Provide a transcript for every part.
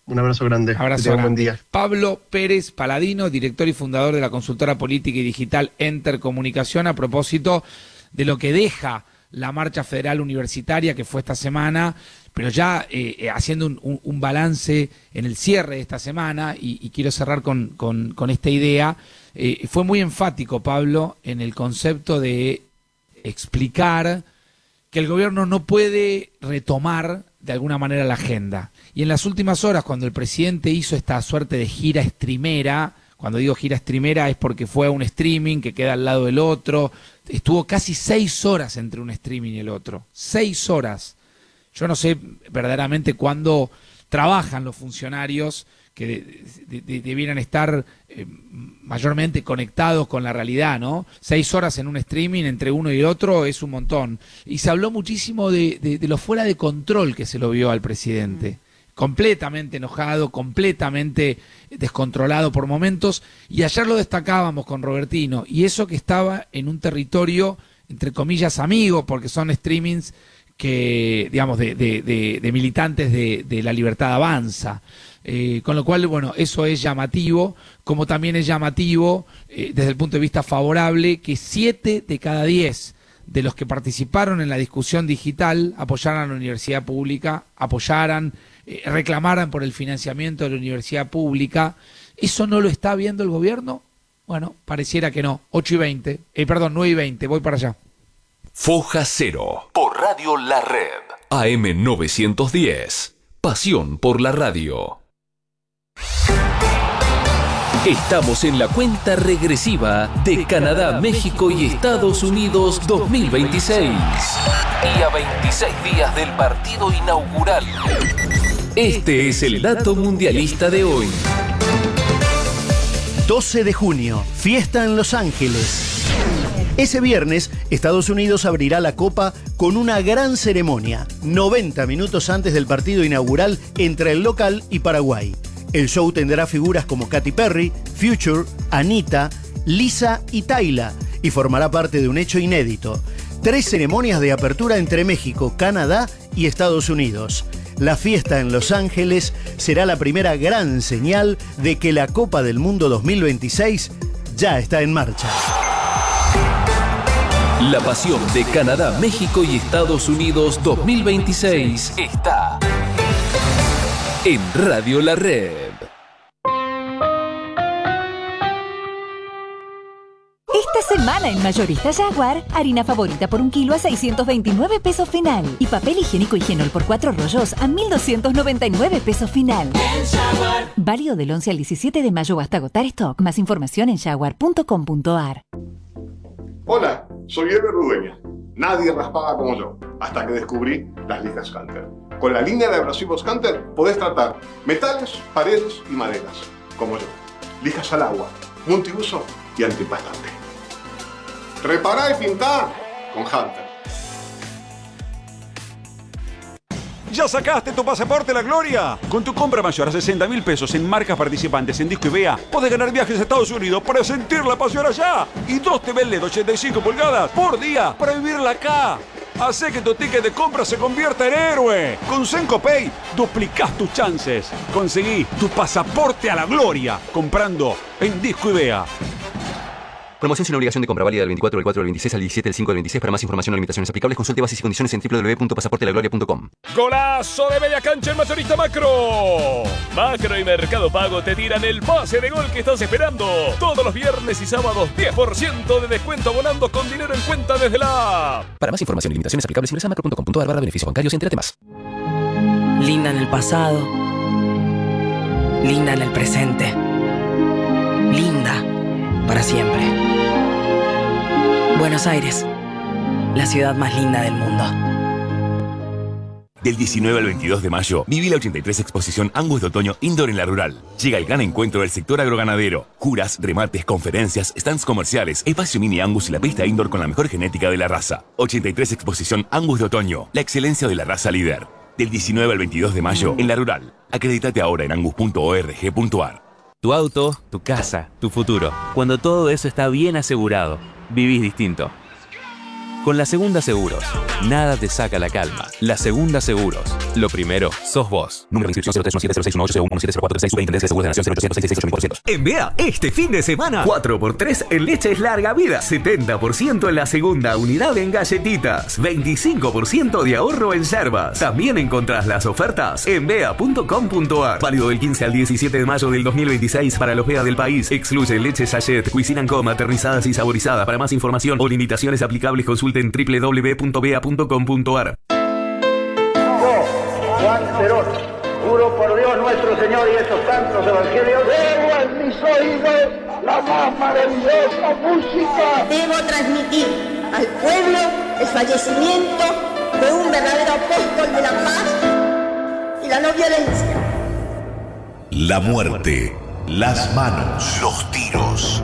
Un abrazo grande. Abrazo que tengan grande. Buen día. Pablo Pérez Paladino, director y fundador de la consultora política y digital Enter Comunicación, a propósito de lo que deja la marcha federal universitaria que fue esta semana, pero ya haciendo un balance en el cierre de esta semana, y quiero cerrar con esta idea. Fue muy enfático, Pablo, en el concepto de explicar que el gobierno no puede retomar de alguna manera la agenda. Y en las últimas horas, cuando el presidente hizo esta suerte de gira streamera, cuando digo gira streamera es porque fue a un streaming que queda al lado del otro, estuvo casi 6 horas entre un streaming y el otro. 6 horas. Yo no sé verdaderamente cuándo trabajan los funcionarios que debieran estar mayormente conectados con la realidad, ¿no? 6 horas en un streaming entre uno y el otro es un montón. Y se habló muchísimo de lo fuera de control que se lo vio al presidente. Completamente enojado, completamente descontrolado por momentos. Y ayer lo destacábamos con Robertino. Y eso que estaba en un territorio, entre comillas, amigo, porque son streamings que, digamos, de militantes de La Libertad Avanza. Con lo cual, bueno, eso es llamativo, como también es llamativo, desde el punto de vista favorable, que 7 de cada 10 de los que participaron en la discusión digital apoyaran a la universidad pública, reclamaran por el financiamiento de la universidad pública. ¿Eso no lo está viendo el gobierno? Bueno, pareciera que no. 9 y 20, voy para allá. Foja Cero, por Radio La Red, AM 910, pasión por la radio. Estamos en la cuenta regresiva de Canadá, México y Estados Unidos 2026. Y a 26 días del partido inaugural. Este es el dato mundialista de hoy. 12 de junio, fiesta en Los Ángeles. Ese viernes, Estados Unidos abrirá la Copa con una gran ceremonia, 90 minutos antes del partido inaugural entre el local y Paraguay. El show tendrá figuras como Katy Perry, Future, Anita, Lisa y Tayla, y formará parte de un hecho inédito. 3 ceremonias de apertura entre México, Canadá y Estados Unidos. La fiesta en Los Ángeles será la primera gran señal de que la Copa del Mundo 2026 ya está en marcha. La pasión de Canadá, México y Estados Unidos 2026 está en Radio La Red. Esta semana en Mayorista Jaguar, harina favorita por 1 kilo a 629 pesos final. Y papel higiénico Higienol por 4 rollos a 1.299 pesos final. Válido del 11 al 17 de mayo hasta agotar stock. Más información en jaguar.com.ar. Hola, soy Eber Rudeña. Nadie raspaba como yo, hasta que descubrí las lijas Canter. Con la línea de abrasivos Canter podés tratar metales, paredes y maderas, como yo. Lijas al agua, multiuso y antipastante. Repará y pintá con Hunter. ¿Ya sacaste tu pasaporte a la gloria? Con tu compra mayor a 60.000 pesos en marcas participantes en Disco y Vea, podés ganar viajes a Estados Unidos para sentir la pasión allá. Y 2 TV LED 85 pulgadas por día para vivirla acá. Hacé que tu ticket de compra se convierta en héroe. Con Senco Pay duplicás tus chances. Conseguí tu pasaporte a la gloria comprando en Disco y Vea. Promoción sin obligación de compra, válida del 24 del 4 del 26 al 17 del 5 del 26. Para más información o limitaciones aplicables, consulte bases y condiciones en www.pasaportelagloria.com. ¡Golazo de media cancha en Mayorista Macro! Macro y Mercado Pago te tiran el pase de gol que estás esperando. Todos los viernes y sábados, 10% de descuento abonando con dinero en cuenta desde la app. Para más información y limitaciones aplicables, ingresa a macro.com.ar/beneficios bancarios y entérate más. Linda en el pasado. Linda en el presente. Linda para siempre. Buenos Aires, la ciudad más linda del mundo. Del 19 al 22 de mayo, viví la 83 Exposición Angus de Otoño Indoor en la Rural. Llega el gran encuentro del sector agroganadero. Juras, remates, conferencias, stands comerciales, espacio mini Angus y la pista indoor con la mejor genética de la raza. 83 Exposición Angus de Otoño, la excelencia de la raza líder. Del 19 al 22 de mayo, en la Rural. Acredítate ahora en angus.org.ar. Tu auto, tu casa, tu futuro. Cuando todo eso está bien asegurado, vivís distinto. Con La Segunda Seguros, nada te saca la calma. La Segunda Seguros. Lo primero, sos vos. Número de inscripción 0317061801170436 Superintendencia de Seguros de Nación 0800 En Bea, este fin de semana, 4x3 en leches larga vida, 70% en la segunda unidad en galletitas, 25% de ahorro en yerbas. También encontrás las ofertas en bea.com.ar. Válido del 15 al 17 de mayo del 2026 para los Bea del país. Excluye leche sachet, Cuisine & Co, maternizadas y saborizadas. Para más información o limitaciones aplicables, consulten www.bea.com.ar. Juan Perón, juro por Dios nuestro Señor y estos santos evangelios, debo en mis oídos la más maravillosa música. Debo transmitir al pueblo el fallecimiento de un verdadero apóstol de la paz y la no violencia. La muerte, las manos, los tiros.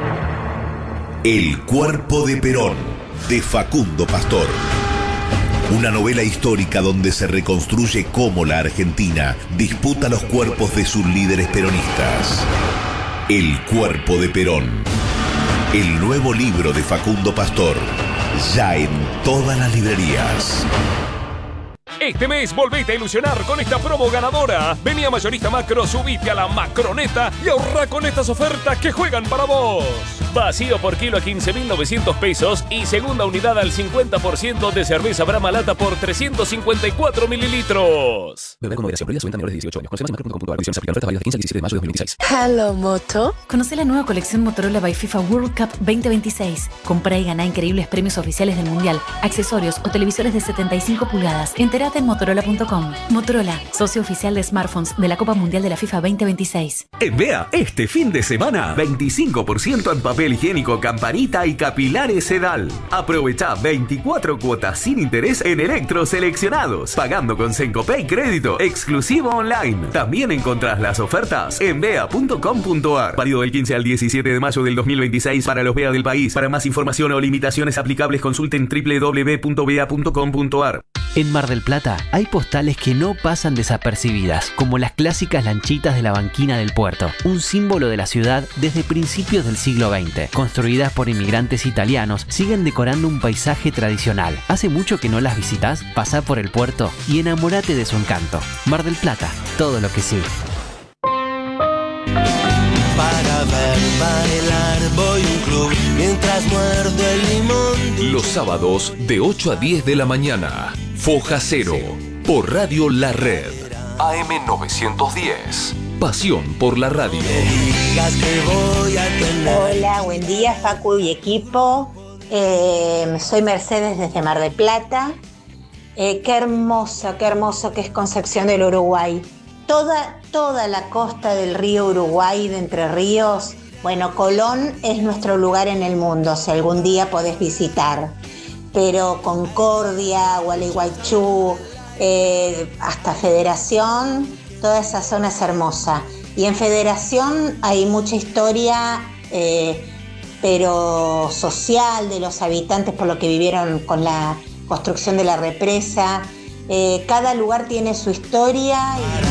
El cuerpo de Perón, de Facundo Pastor. Una novela histórica donde se reconstruye cómo la Argentina disputa los cuerpos de sus líderes peronistas. El cuerpo de Perón. El nuevo libro de Facundo Pastor. Ya en todas las librerías. Este mes volvete a ilusionar con esta promo ganadora. Vení a Mayorista Macro, subite a la Macroneta y ahorra con estas ofertas que juegan para vos. Vacío por kilo a 15.900 pesos y segunda unidad al 50% de cerveza Brahma Lata por 354 mililitros. Beber con moderación, prohibida su venta a menores de 18 años. Conoce más en macro.com.ar. Condiciones aplican. Ofertas válidas del 15 al 17 de mayo de 2026. Hello Moto. Conoce la nueva colección Motorola by FIFA World Cup 2026. Comprá y ganá increíbles premios oficiales del Mundial, accesorios o televisores de 75 pulgadas. Entérate en motorola.com. Motorola, socio oficial de smartphones de la Copa Mundial de la FIFA 2026. En Bea, este fin de semana, 25% en papel higiénico Campanita y capilares Sedal. Aprovecha 24 cuotas sin interés en electros seleccionados, pagando con Sencopay crédito exclusivo online. También encontrás las ofertas en bea.com.ar. Válido del 15 al 17 de mayo del 2026 para los Bea del país. Para más información o limitaciones aplicables, consulten www.bea.com.ar. En Mar del Plata hay postales que no pasan desapercibidas, como las clásicas lanchitas de la banquina del puerto, un símbolo de la ciudad desde principios del siglo XX. Construidas por inmigrantes italianos, siguen decorando un paisaje tradicional. ¿Hace mucho que no las visitas? Pasá por el puerto y enamórate de su encanto. Mar del Plata, todo lo que sí. Para ver bailar voy un club mientras muerdo el limón. Los sábados de 8 a 10 de la mañana. Foja Cero, por Radio La Red. AM 910. Pasión por la radio. Hola, buen día Facu y equipo. Soy Mercedes desde Mar del Plata. Qué hermoso que es Concepción del Uruguay. Toda la costa del río Uruguay, de Entre Ríos. Bueno, Colón es nuestro lugar en el mundo, si algún día podés visitar. Pero Concordia, Gualeguaychú, hasta Federación, toda esa zona es hermosa. Y en Federación hay mucha historia, pero social, de los habitantes por lo que vivieron con la construcción de la represa. Cada lugar tiene su historia.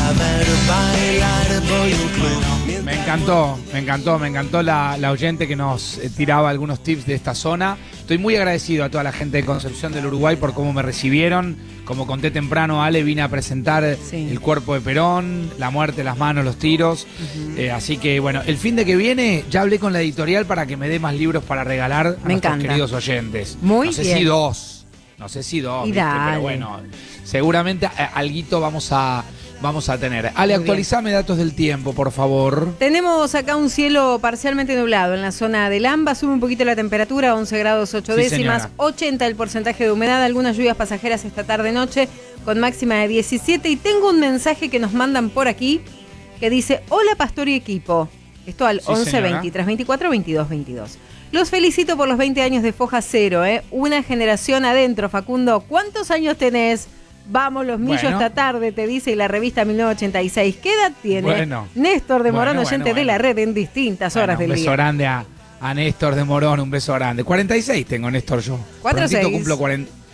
Me encantó la oyente que nos tiraba algunos tips de esta zona. Estoy muy agradecido a toda la gente de Concepción del Uruguay por cómo me recibieron. Como conté temprano, Ale, vine a presentar el cuerpo de Perón, la muerte, las manos, los tiros. Así que, bueno, el fin de que viene ya hablé con la editorial para que me dé más libros para regalar a nuestros queridos oyentes. Muy no sé bien. si dos, ¿viste? Pero bueno, seguramente alguito vamos a tener. Ale, actualizame datos del tiempo, por favor. Tenemos acá un cielo parcialmente nublado en la zona del AMBA, sube un poquito la temperatura, 11 grados 8 décimas, señora. 80 el porcentaje de humedad, algunas lluvias pasajeras esta tarde-noche con máxima de 17. Y tengo un mensaje que nos mandan por aquí que dice: hola Pastor y equipo. Esto al 11 23 24 22 22. Los felicito por los 20 años de Foja Cero, una generación adentro. Facundo, ¿cuántos años tenés? Vamos los millos esta tarde, te dice, y la revista 1986. ¿Qué edad tiene? Néstor de Morón, oyente de la red en distintas horas del día. Un beso grande a Néstor de Morón, un beso grande. 46 tengo, Néstor, yo. 46. Cumplo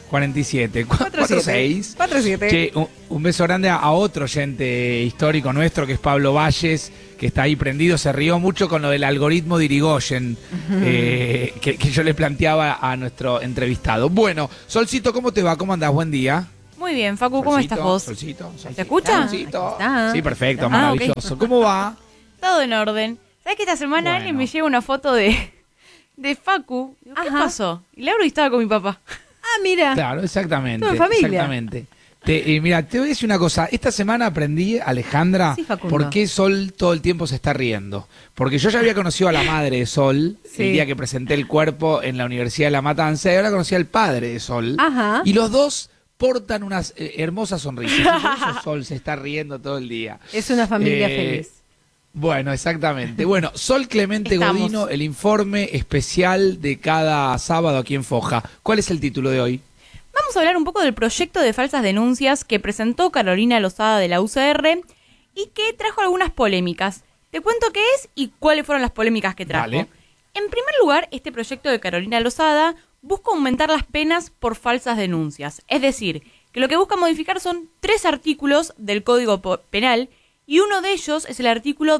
47. 46. 47. Che, un beso grande a otro oyente histórico nuestro, que es Pablo Valles, que está ahí prendido. Se rió mucho con lo del algoritmo de Irigoyen, que yo le planteaba a nuestro entrevistado. Bueno, Solcito, ¿cómo te va? ¿Cómo andás? Buen día. Muy bien, Facu, ¿cómo estás vos? Solcito. ¿Se escucha? Solcito. Sí, perfecto, maravilloso. Okay. ¿Cómo va? Todo en orden. ¿Sabes que esta semana alguien me lleva una foto de Facu? Digo, ¿qué pasó? Y le abro y estaba con mi papá. Ah, mira. Claro, exactamente. Todo en familia. Exactamente. Mira, te voy a decir una cosa. Esta semana aprendí, Alejandra, por qué Sol todo el tiempo se está riendo. Porque yo ya había conocido a la madre de Sol el día que presenté el cuerpo en la Universidad de La Matanza, y ahora conocí al padre de Sol. Ajá. Y los dos portan unas hermosas sonrisas. Y por eso Sol se está riendo todo el día. Es una familia feliz. Bueno, exactamente. Bueno, Sol Clemente Godino, el informe especial de cada sábado aquí en Foja. ¿Cuál es el título de hoy? Vamos a hablar un poco del proyecto de falsas denuncias que presentó Carolina Lozada de la UCR y que trajo algunas polémicas. Te cuento qué es y cuáles fueron las polémicas que trajo. Vale. En primer lugar, este proyecto de Carolina Lozada busca aumentar las penas por falsas denuncias. Es decir, que lo que busca modificar son 3 artículos del Código Penal y uno de ellos es el artículo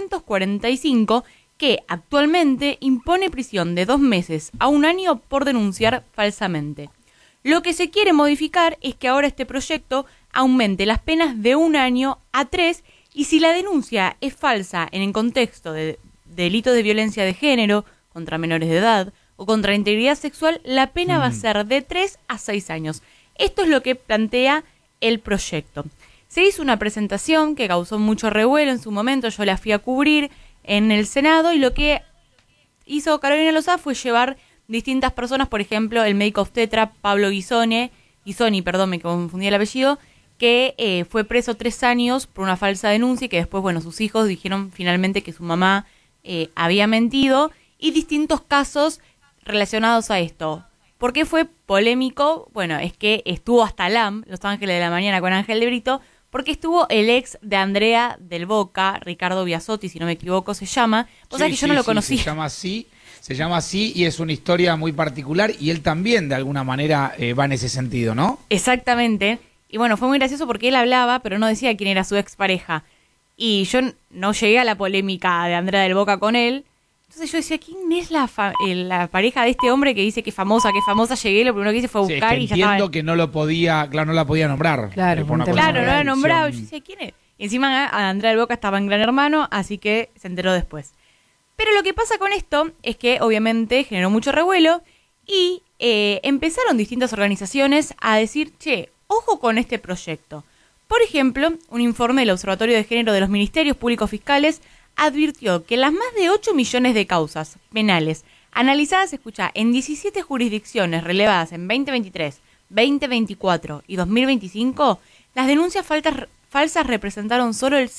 245 que actualmente impone prisión de 2 meses a 1 año por denunciar falsamente. Lo que se quiere modificar es que ahora este proyecto aumente las penas de 1 año a 3 y si la denuncia es falsa en el contexto de delitos de violencia de género, contra menores de edad o contra la integridad sexual, la pena va a ser de 3 a 6 años. Esto es lo que plantea el proyecto. Se hizo una presentación que causó mucho revuelo en su momento, yo la fui a cubrir en el Senado y lo que hizo Carolina Lozada fue llevar distintas personas, por ejemplo, el médico obstetra Pablo Guisoni, me confundí el apellido, que fue preso 3 años por una falsa denuncia y que después, bueno, sus hijos dijeron finalmente que su mamá había mentido y distintos casos relacionados a esto. ¿Por qué fue polémico? Bueno, es que estuvo hasta LAM, Los Ángeles de la Mañana con Ángel de Brito, porque estuvo el ex de Andrea del Boca, Ricardo Biasotti, si no me equivoco se llama. Vos sabés que yo no lo conocí. Se llama así y es una historia muy particular y él también de alguna manera va en ese sentido, ¿no? Exactamente. Y bueno, fue muy gracioso porque él hablaba, pero no decía quién era su expareja. Y yo no llegué a la polémica de Andrea del Boca con él. Entonces yo decía, ¿quién es la pareja de este hombre que dice que es famosa? Llegué, lo primero que hice fue buscar y ya estaba. Entiendo que no lo podía, no la podía nombrar. Claro, no la nombraba. Yo decía, ¿quién es? Y encima a Andrea del Boca estaba en Gran Hermano, así que se enteró después. Pero lo que pasa con esto es que obviamente generó mucho revuelo y empezaron distintas organizaciones a decir, che, ojo con este proyecto. Por ejemplo, un informe del Observatorio de Género de los Ministerios Públicos Fiscales advirtió que las más de 8 millones de causas penales analizadas, en 17 jurisdicciones relevadas en 2023, 2024 y 2025, las denuncias falsas representaron solo el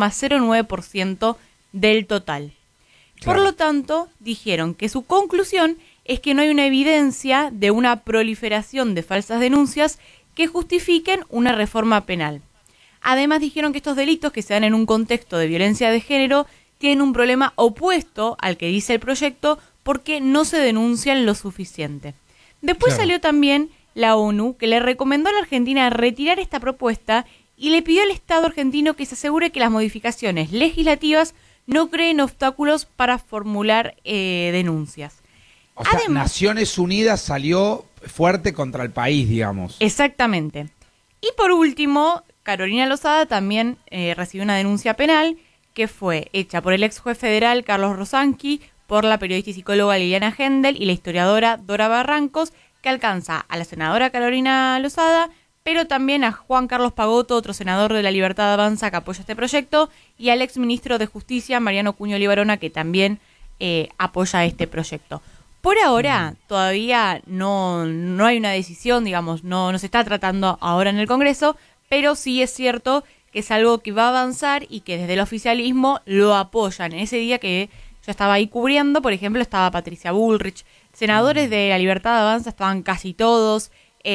0,09% del total. Por lo tanto, dijeron que su conclusión es que no hay una evidencia de una proliferación de falsas denuncias que justifiquen una reforma penal. Además, dijeron que estos delitos que se dan en un contexto de violencia de género tienen un problema opuesto al que dice el proyecto porque no se denuncian lo suficiente. Después salió también la ONU que le recomendó a la Argentina retirar esta propuesta y le pidió al Estado argentino que se asegure que las modificaciones legislativas no creen obstáculos para formular denuncias. O sea, Naciones Unidas salió fuerte contra el país, digamos. Exactamente. Y por último, Carolina Lozada también recibió una denuncia penal que fue hecha por el ex juez federal Carlos Rosanqui, por la periodista y psicóloga Liliana Hendel y la historiadora Dora Barrancos, que alcanza a la senadora Carolina Lozada, pero también a Juan Carlos Pagotto, otro senador de la Libertad Avanza que apoya este proyecto, y al ex ministro de Justicia, Mariano Cuño Libarona, que también apoya este proyecto. Por ahora, todavía no hay una decisión, digamos, no se está tratando ahora en el Congreso, pero sí es cierto que es algo que va a avanzar y que desde el oficialismo lo apoyan. En ese día que yo estaba ahí cubriendo, por ejemplo, estaba Patricia Bullrich, senadores de la Libertad Avanza estaban casi todos,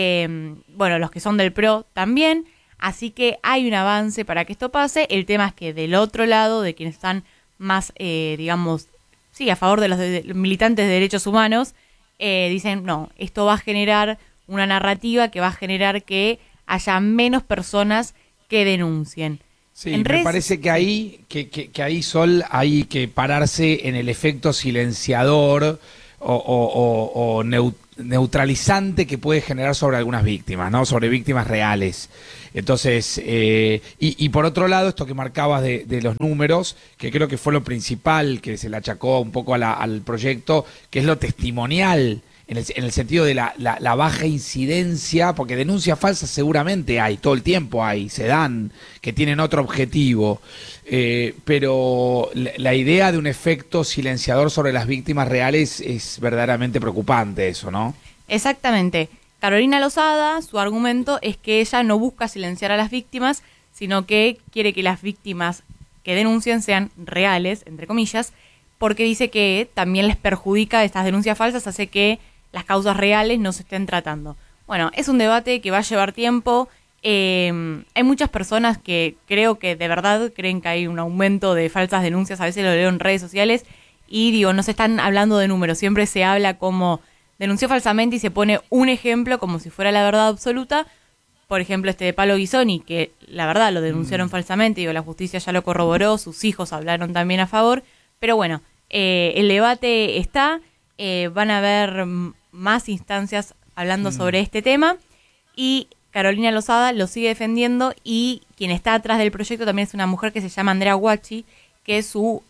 los que son del PRO también, así que hay un avance para que esto pase. El tema es que del otro lado, de quienes están más, a favor de los militantes de derechos humanos, dicen, no, esto va a generar una narrativa que va a generar que haya menos personas que denuncien. Sí, me parece que ahí, que ahí, Sol, hay que pararse en el efecto silenciador o neutralizante que puede generar sobre algunas víctimas, ¿no? Sobre víctimas reales. Entonces, y por otro lado, esto que marcabas de los números, que creo que fue lo principal que se le achacó un poco al proyecto, que es lo testimonial, en el sentido de la baja incidencia, porque denuncias falsas seguramente hay, todo el tiempo hay, se dan, que tienen otro objetivo, pero la idea de un efecto silenciador sobre las víctimas reales es verdaderamente preocupante eso, ¿no? Exactamente. Carolina Lozada, su argumento es que ella no busca silenciar a las víctimas, sino que quiere que las víctimas que denuncian sean reales, entre comillas, porque dice que también les perjudica estas denuncias falsas, hace que las causas reales no se estén tratando. Bueno, es un debate que va a llevar tiempo. Hay muchas personas que creo que de verdad creen que hay un aumento de falsas denuncias, a veces lo leo en redes sociales, y digo, no se están hablando de números, siempre se habla como denunció falsamente y se pone un ejemplo como si fuera la verdad absoluta. Por ejemplo, este de Palo Guisoni, que la verdad lo denunciaron falsamente, digo, la justicia ya lo corroboró, sus hijos hablaron también a favor, pero bueno, el debate está, van a haber más instancias hablando sobre este tema, y Carolina Lozada lo sigue defendiendo, y quien está atrás del proyecto también es una mujer que se llama Andrea Guacci, que su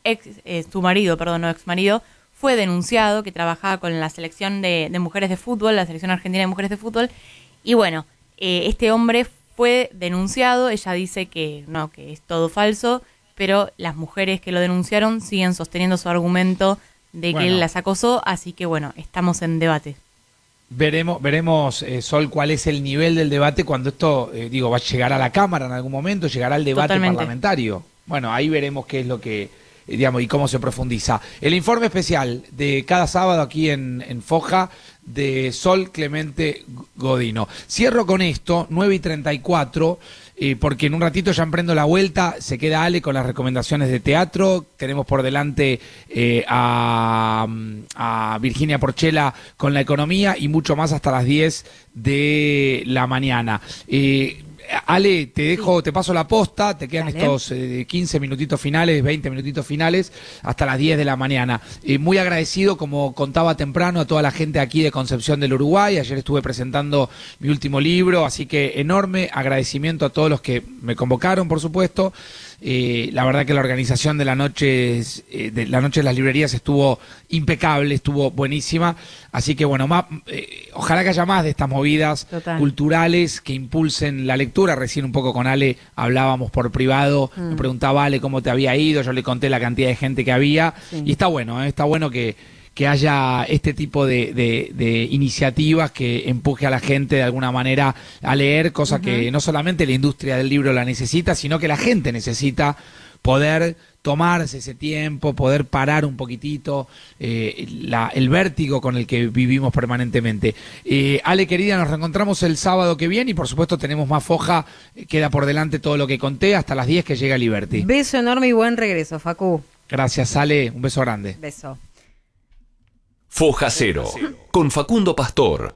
ex marido, fue denunciado, que trabajaba con la selección de mujeres de fútbol, la selección argentina de mujeres de fútbol, y bueno, este hombre fue denunciado. Ella dice que no, que es todo falso, pero las mujeres que lo denunciaron siguen sosteniendo su argumento de que él las acosó, así que bueno, estamos en debate. Veremos, Sol, cuál es el nivel del debate cuando esto, va a llegar a la Cámara en algún momento, llegará al debate parlamentario. Bueno, ahí veremos qué es lo que, y cómo se profundiza. El informe especial de cada sábado aquí en Foja, de Sol Clemente Godino. Cierro con esto, 9:34, porque en un ratito ya emprendo la vuelta, se queda Ale con las recomendaciones de teatro, tenemos por delante a Virginia Porchela con la economía y mucho más hasta las 10 de la mañana. Ale, te paso la posta, te quedan estos 15 minutitos finales, 20 minutitos finales, hasta las 10 de la mañana. Muy agradecido, como contaba temprano, a toda la gente aquí de Concepción del Uruguay. Ayer estuve presentando mi último libro, así que enorme agradecimiento a todos los que me convocaron, por supuesto. La verdad que la organización de la noche de las librerías estuvo impecable, estuvo buenísima, así que bueno, ojalá que haya más de estas movidas culturales que impulsen la lectura. Recién un poco con Ale hablábamos por privado, me preguntaba Ale cómo te había ido, yo le conté la cantidad de gente que había, y está bueno que haya este tipo de iniciativas que empuje a la gente de alguna manera a leer, cosa que no solamente la industria del libro la necesita, sino que la gente necesita poder tomarse ese tiempo, poder parar un poquitito el vértigo con el que vivimos permanentemente. Ale, querida, nos reencontramos el sábado que viene y por supuesto tenemos más Foja, queda por delante todo lo que conté, hasta las 10 que llega Liberty. Beso enorme y buen regreso, Facu. Gracias, Ale, un beso grande. Beso. Foja Cero, con Facundo Pastor.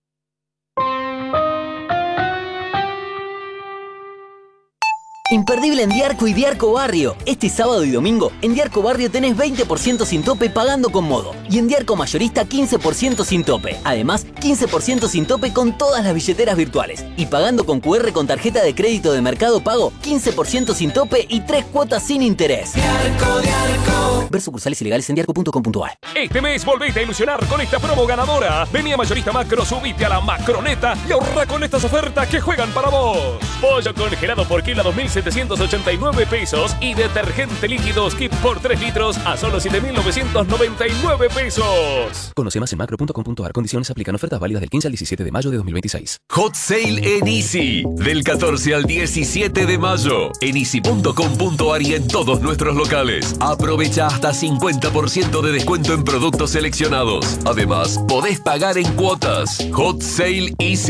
Imperdible en Diarco y Diarco Barrio. Este sábado y domingo, en Diarco Barrio tenés 20% sin tope pagando con Modo. Y en Diarco Mayorista 15% sin tope. Además, 15% sin tope con todas las billeteras virtuales. Y pagando con QR con tarjeta de crédito de Mercado Pago, 15% sin tope y 3 cuotas sin interés. Diarco. Ver sucursales ilegales en diarco.com.ar. Este mes volvete a ilusionar con esta promo ganadora. Vení a Mayorista Macro, subite a la Macroneta y ahorra con estas ofertas que juegan para vos. Pollo congelado por kilo 2.789 pesos y detergente líquido Skip por 3 litros a solo 7.999 pesos. Conoce más en macro.com.ar. Condiciones aplican. Ofertas válidas del 15 al 17 de mayo de 2026. Hot Sale en Easy. Del 14 al 17 de mayo. En easy.com.ar y en todos nuestros locales. Aprovecha hasta 50% de descuento en productos seleccionados. Además, podés pagar en cuotas. Hot Sale Easy.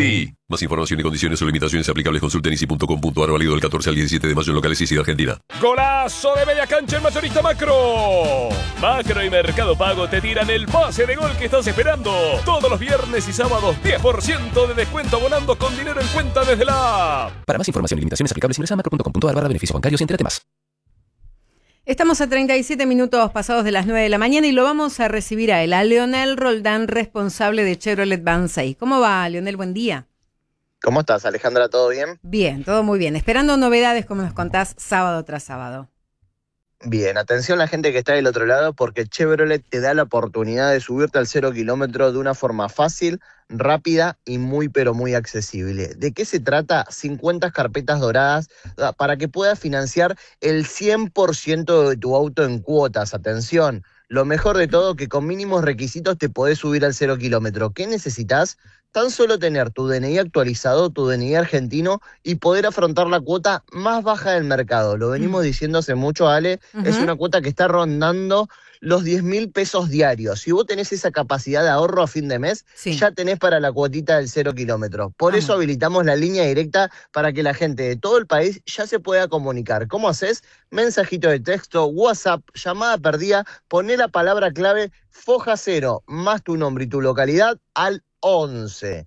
Más información y condiciones o limitaciones aplicables consulte en easy.com.ar, válido del 14 al 17 de mayo en locales Easy de Argentina. ¡Golazo de media cancha en Mayorista Macro! Macro y Mercado Pago te tiran el pase de gol que estás esperando. Todos los viernes y sábados 10% de descuento abonando con dinero en cuenta desde la app. Para más información y limitaciones aplicables ingresa a macro.com.ar/beneficios bancarios y entre más. Estamos a 37 minutos pasados de las 9 de la mañana y lo vamos a recibir a él, a Leonel Roldán, responsable de Chevrolet Banzai. ¿Cómo va, Leonel? Buen día. ¿Cómo estás, Alejandra? ¿Todo bien? Bien, todo muy bien. Esperando novedades, como nos contás, sábado tras sábado. Bien, atención la gente que está del otro lado, porque Chevrolet te da la oportunidad de subirte al 0 kilómetro de una forma fácil, rápida y muy pero muy accesible. ¿De qué se trata? 50 carpetas doradas para que puedas financiar el 100% de tu auto en cuotas. Atención, lo mejor de todo, que con mínimos requisitos te podés subir al 0 kilómetro. ¿Qué necesitas? Tan solo tener tu DNI actualizado, tu DNI argentino y poder afrontar la cuota más baja del mercado. Lo venimos diciendo hace mucho, Ale, es una cuota que está rondando los 10.000 pesos diarios. Si vos tenés esa capacidad de ahorro a fin de mes, ya tenés para la cuotita del 0 kilómetro. Por eso habilitamos la línea directa para que la gente de todo el país ya se pueda comunicar. ¿Cómo haces? Mensajito de texto, WhatsApp, llamada perdida, poné la palabra clave Foja 0 más tu nombre y tu localidad al 11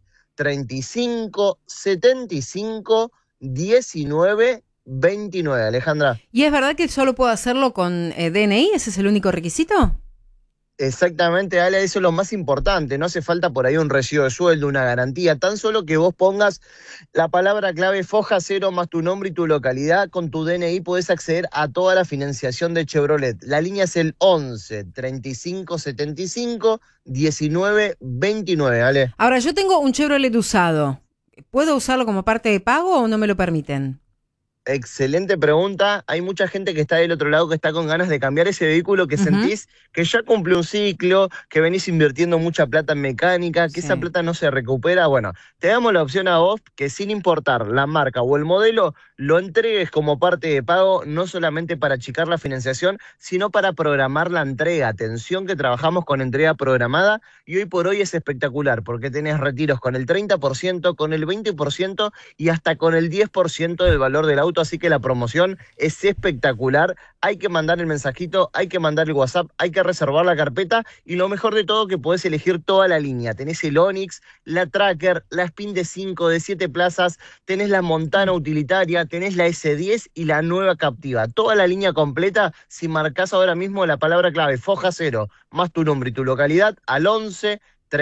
35 75 19 29, Alejandra. ¿Y es verdad que solo puedo hacerlo con DNI? ¿Ese es el único requisito? Exactamente, Ale, eso es lo más importante. No hace falta por ahí un recibo de sueldo, una garantía. Tan solo que vos pongas la palabra clave Foja 0 más tu nombre y tu localidad. Con tu DNI podés acceder a toda la financiación de Chevrolet. La línea es el 11 35 75 19 29, Ale. Ahora, yo tengo un Chevrolet usado. ¿Puedo usarlo como parte de pago o no me lo permiten? Excelente pregunta. Hay mucha gente que está del otro lado que está con ganas de cambiar ese vehículo que sentís que ya cumple un ciclo, que venís invirtiendo mucha plata en mecánica, que esa plata no se recupera. Bueno, te damos la opción a vos que sin importar la marca o el modelo, lo entregues como parte de pago, no solamente para achicar la financiación, sino para programar la entrega. Atención que trabajamos con entrega programada y hoy por hoy es espectacular porque tenés retiros con el 30%, con el 20% y hasta con el 10% del valor del auto. Así que la promoción es espectacular. Hay que mandar el mensajito, hay que mandar el WhatsApp, hay que reservar la carpeta y lo mejor de todo que podés elegir toda la línea. Tenés el Onix, la Tracker, la Spin de 5, de 7 plazas, tenés la Montana utilitaria, tenés la S10 y la nueva Captiva. Toda la línea completa, si marcás ahora mismo la palabra clave Foja 0 más tu nombre y tu localidad al 11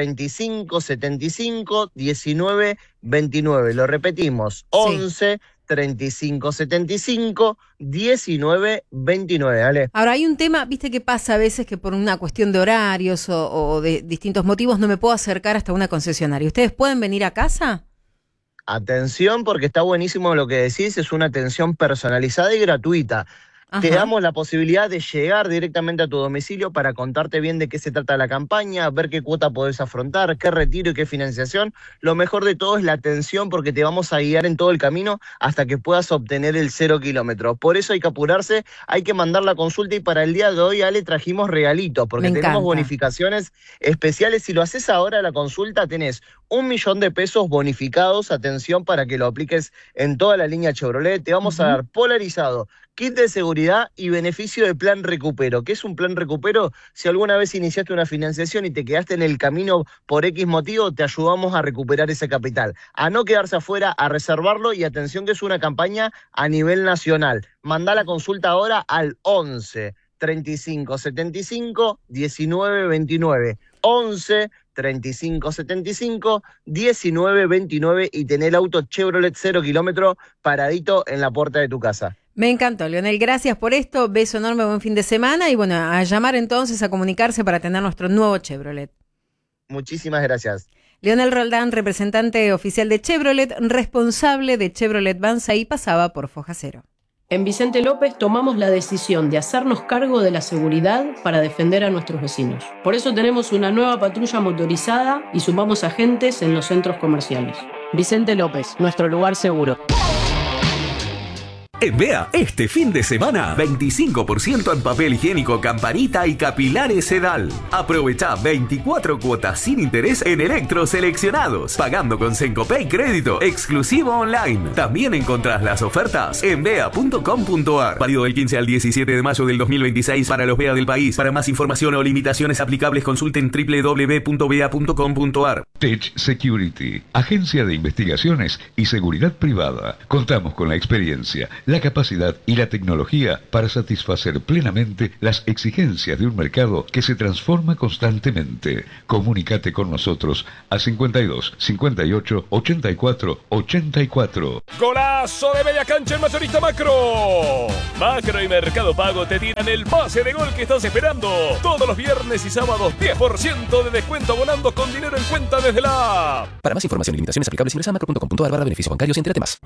35 75 19 29. Lo repetimos, 11 35 75 19 29, ¿vale? Ahora, hay un tema, viste que pasa a veces que por una cuestión de horarios o de distintos motivos no me puedo acercar hasta una concesionaria. ¿Ustedes pueden venir a casa? Atención, porque está buenísimo lo que decís, es una atención personalizada y gratuita. Te damos la posibilidad de llegar directamente a tu domicilio para contarte bien de qué se trata la campaña, ver qué cuota podés afrontar, qué retiro y qué financiación. Lo mejor de todo es la atención porque te vamos a guiar en todo el camino hasta que puedas obtener el 0 kilómetro. Por eso hay que apurarse, hay que mandar la consulta y para el día de hoy, Ale, trajimos regalitos porque tenemos bonificaciones especiales. Si lo haces ahora la consulta, tenés 1 millón de pesos bonificados. Atención para que lo apliques en toda la línea Chevrolet. Te vamos a dar polarizado, kit de seguridad y beneficio de plan recupero. ¿Qué es un plan recupero? Si alguna vez iniciaste una financiación y te quedaste en el camino por X motivo, te ayudamos a recuperar ese capital, a no quedarse afuera, a reservarlo y atención que es una campaña a nivel nacional. Mandá la consulta ahora al 11 35 75 19 29. 11 35 75 19 29 y tener el auto Chevrolet 0 kilómetro paradito en la puerta de tu casa. Me encantó, Leonel, gracias por esto, beso enorme, buen fin de semana y bueno, a llamar entonces, a comunicarse para tener nuestro nuevo Chevrolet. Muchísimas gracias. Leonel Roldán, representante oficial de Chevrolet, responsable de Chevrolet Banzai, pasaba por Foja 0. En Vicente López tomamos la decisión de hacernos cargo de la seguridad para defender a nuestros vecinos. Por eso tenemos una nueva patrulla motorizada y sumamos agentes en los centros comerciales. Vicente López, nuestro lugar seguro. En Bea, este fin de semana, 25% en papel higiénico Campanita y capilares Sedal. Aprovecha 24 cuotas sin interés en electros seleccionados, pagando con Sencopay crédito exclusivo online. También encontrás las ofertas en bea.com.ar. Válido del 15 al 17 de mayo del 2026 para los Bea del país. Para más información o limitaciones aplicables, consulten www.bea.com.ar. Tech Security, agencia de investigaciones y seguridad privada. Contamos con la experiencia, la capacidad y la tecnología para satisfacer plenamente las exigencias de un mercado que se transforma constantemente. Comunícate con nosotros a 52 58 84 84. ¡Golazo de media cancha en Mayorista Macro! Macro y Mercado Pago te tiran el pase de gol que estás esperando. Todos los viernes y sábados 10% de descuento abonando con dinero en cuenta desde la app. Para más información y limitaciones aplicables ingresa a macro.com.ar/beneficios bancarios y entérate más.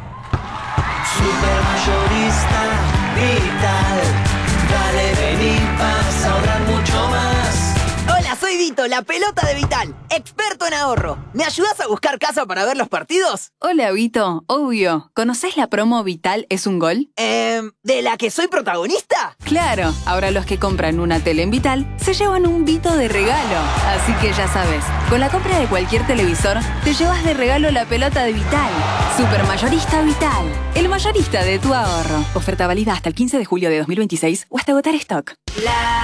Supermayorista Vital. Dale, vení, vas a ahorrar mucho más. Hola, soy Vito, la pelota de Vital, experto en ahorro. ¿Me ayudas a buscar casa para ver los partidos? Hola, Vito, obvio. ¿Conocés la promo Vital es un gol? ¿De la que soy protagonista? Claro, ahora los que compran una tele en Vital se llevan un Vito de regalo. Así que ya sabes, con la compra de cualquier televisor, te llevas de regalo la pelota de Vital. Supermayorista Vital, el mayorista de tu ahorro. Oferta válida hasta el 15 de julio de 2026 o hasta agotar stock. La